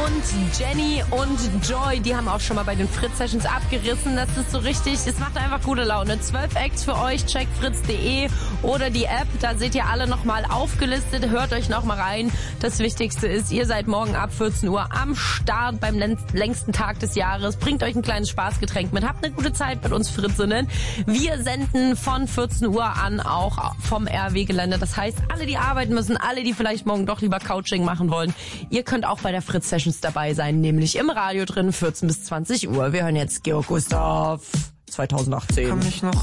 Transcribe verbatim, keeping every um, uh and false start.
und Jenny und Joy, die haben auch schon mal bei den Fritz Sessions abgerissen. Das ist so richtig, es macht einfach gute Laune. Zwölf Acts für euch, checkt fritz punkt de oder die App, da seht ihr alle nochmal aufgelistet. Hört euch nochmal rein. Das Wichtigste ist, ihr seid morgen ab vierzehn Uhr am Start beim längsten Tag des Jahres. Bringt euch ein kleines Spaßgetränk mit. Habt eine gute Zeit mit uns Fritzinnen. Wir senden von vierzehn Uhr an auch vom R W-Gelände. Das heißt, alle, die arbeiten müssen, alle, die vielleicht morgen doch lieber Couching machen wollen, ihr könnt auch bei der Fritz Sessions dabei sein, nämlich im Radio drin, vierzehn bis zwanzig Uhr. Wir hören jetzt Georg Gustav zweitausendachtzehn. Kann mich noch